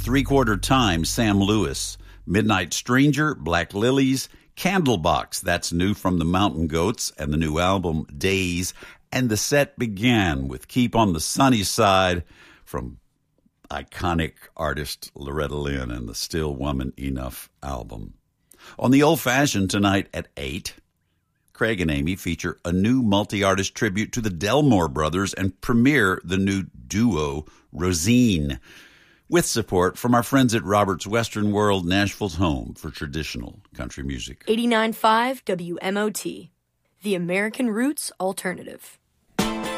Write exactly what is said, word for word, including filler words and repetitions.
Three-Quarter Time, Sam Lewis. Midnight Stranger, Black Lilies. Candlebox, that's new from the Mountain Goats and the new album Days. And the set began with Keep on the Sunny Side from iconic artist Loretta Lynn and the Still Woman Enough album. On the Old Fashioned tonight at eight, Craig and Amy feature a new multi-artist tribute to the Delmore Brothers and premiere the new duo Rosine, with support from our friends at Robert's Western World, Nashville's home for traditional country music. eighty-nine point five W M O T, the American Roots Alternative.